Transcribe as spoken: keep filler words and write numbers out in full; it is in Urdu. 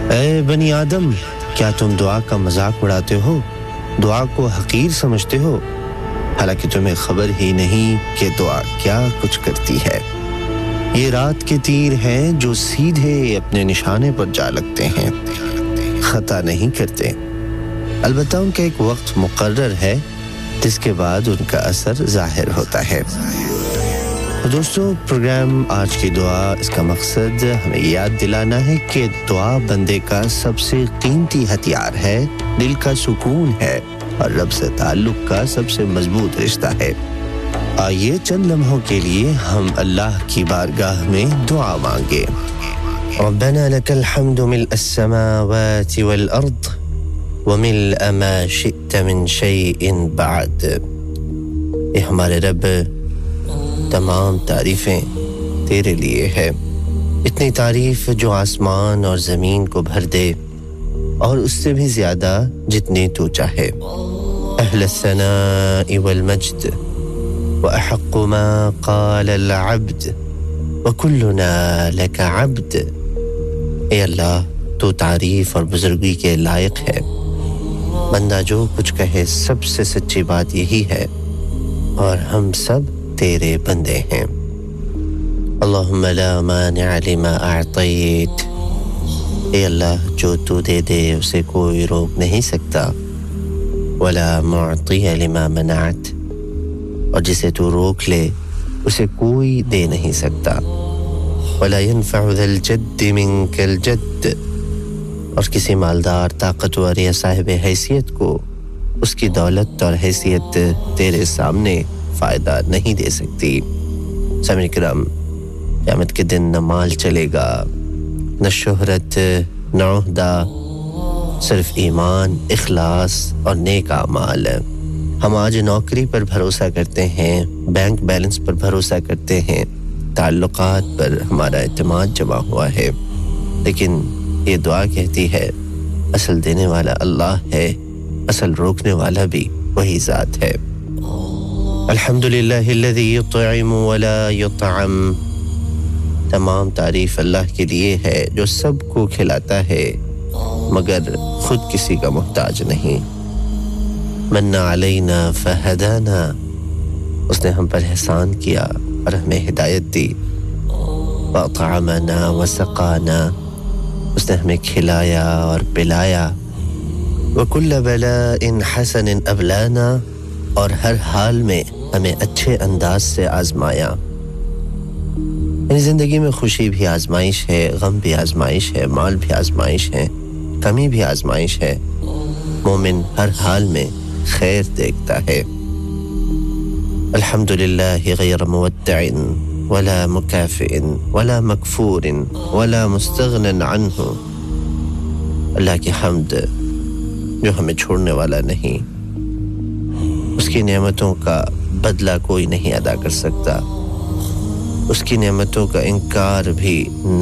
اے بنی آدم کیا تم دعا کا مذاق اڑاتے ہو دعا کو حقیر سمجھتے ہو حالانکہ تمہیں خبر ہی نہیں کہ دعا کیا کچھ کرتی ہے یہ رات کے تیر ہیں جو سیدھے اپنے نشانے پر جا لگتے ہیں خطا نہیں کرتے البتہ ان کا ایک وقت مقرر ہے جس کے بعد ان کا اثر ظاہر ہوتا ہے دوستو پروگرام آج کی دعا اس کا مقصد ہمیں یاد دلانا ہے کہ دعا بندے کا سب سے قیمتی ہتھیار ہے دل کا سکون ہے اور رب سے تعلق کا سب سے مضبوط رشتہ ہے آئیے چند لمحوں کے لیے ہم اللہ کی بارگاہ میں دعا مانگے ربنا لك الحمد ملء السماوات والأرض وملء ما شئت من شيء بعد اے ہمارے رب تمام تعریفیں تیرے لیے ہے اتنی تعریف جو آسمان اور زمین کو بھر دے اور اس سے بھی زیادہ جتنی تو چاہے اہل الثناء والمجد واحق ما قال العبد وكلنا لك عبد اے اللہ تو تعریف اور بزرگی کے لائق ہے بندہ جو کچھ کہے سب سے سچی بات یہی ہے اور ہم سب تیرے بندے ہیں اللہم لا مانع لما اعطیت اے اللہ جو تو دے دے اسے کوئی روک نہیں سکتا ولا معطی لما منعت اور جسے تو روک لے اسے کوئی دے نہیں سکتا ولا ينفع ذا الجد منك الجد اور کسی مالدار طاقتور یا صاحب حیثیت کو اس کی دولت اور حیثیت تیرے سامنے فائدہ نہیں دے سکتی سامعین کرام قیامت کے دن نہ مال چلے گا نہ شہرت نہ عہدہ صرف ایمان اخلاص اور نیک اعمال ہم آج نوکری پر بھروسہ کرتے ہیں بینک بیلنس پر بھروسہ کرتے ہیں تعلقات پر ہمارا اعتماد جمع ہوا ہے لیکن یہ دعا کہتی ہے اصل دینے والا اللہ ہے اصل روکنے والا بھی وہی ذات ہے الحمدللہ الذی یطعم ولا یطعم تمام تعریف اللہ کے لیے ہے جو سب کو کھلاتا ہے مگر خود کسی کا محتاج نہیں من علینا فہدانا اس نے ہم پر احسان کیا اور ہمیں ہدایت دی واطعمنا وسقانا اس نے ہمیں کھلایا اور پلایا وکل بلاء حسن ابلانا اور ہر حال میں ہمیں اچھے انداز سے آزمایا یعنی زندگی میں خوشی بھی آزمائش ہے غم بھی آزمائش ہے مال بھی آزمائش ہے کمی بھی آزمائش ہے مومن ہر حال میں خیر دیکھتا ہے الحمدللہ غیر مودع ولا مکافئ ولا مکفور ولا مستغن عنہ اللہ کی حمد جو ہمیں چھوڑنے والا نہیں اس کی نعمتوں کا بدلہ کوئی نہیں ادا کر سکتا اس کی نعمتوں کا انکار بھی